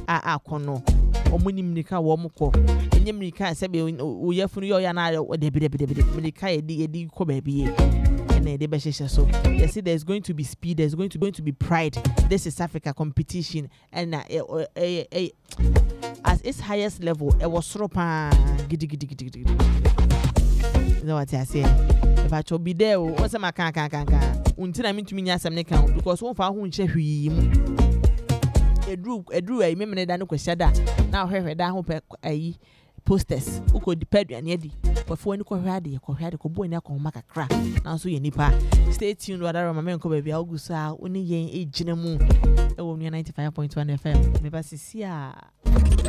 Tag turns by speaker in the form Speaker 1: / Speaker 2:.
Speaker 1: akono omuni mnika wo mko enye mnika se be oyefunu yo ya na de mnika edi ko ba biye na de be hye so you see there's going to be speed, there's going to be pride. This is Africa competition and at its highest level it was sropa gidi you know what I say if I should be there what's my kan until I mean to me nyasam ne kan because won fa ho nhye hwii mu edru me me da no kwasiada na hwehwe da ho pe ayi posters uko depend ane adi before ni ko hwade ko bo ni akoma kakra na so ye nipa. Stay tuned wadara mama enko ba bia ogusa oni yen ejina mu e wo 95.1 FM me ba sisi a